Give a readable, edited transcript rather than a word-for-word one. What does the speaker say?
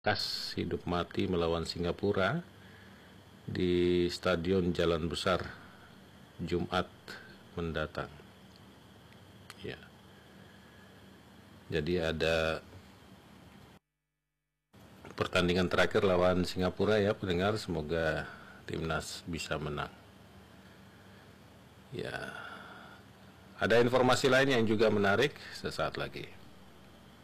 Kas hidup mati melawan Singapura di Stadion Jalan Besar Jumat mendatang. Ya. Jadi ada pertandingan terakhir lawan Singapura ya pendengar, semoga timnas bisa menang. Ya. Ada informasi lain yang juga menarik sesaat lagi.